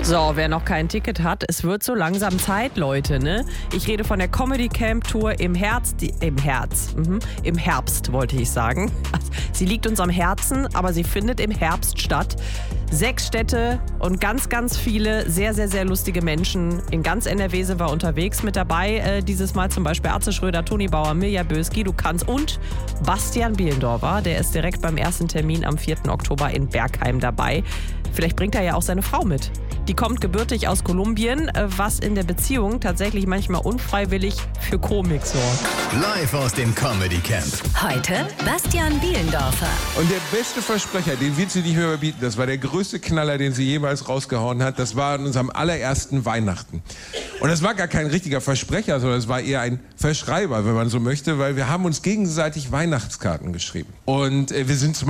So, wer noch kein Ticket hat, es wird so langsam Zeit, Leute, ne? Ich rede von der Comedy Camp Tour im Herbst, wollte ich sagen. Sie liegt uns am Herzen, aber sie findet im Herbst statt. 6 Städte und ganz, ganz viele sehr, sehr, sehr lustige Menschen in ganz NRW sind wir unterwegs mit dabei. Dieses Mal zum Beispiel Atze Schröder, Toni Bauer, Mirja Bös, Guido Kanz und Bastian Bielendorfer. Der ist direkt beim ersten Termin am 4. Oktober in Bergheim dabei. Vielleicht bringt er ja auch seine Frau mit. Die kommt gebürtig aus Kolumbien, was in der Beziehung tatsächlich manchmal unfreiwillig für Komik sorgt. Live aus dem Comedy Camp. Heute Bastian Bielendorfer. Und der beste Versprecher, den wird sie nicht mehr überbieten, das war der größte Knaller, den sie jemals rausgehauen hat, das war an unserem allerersten Weihnachten. Und das war gar kein richtiger Versprecher, sondern es war eher ein Verschreiber, wenn man so möchte, weil wir haben uns gegenseitig Weihnachtskarten geschrieben. Und wir sind zum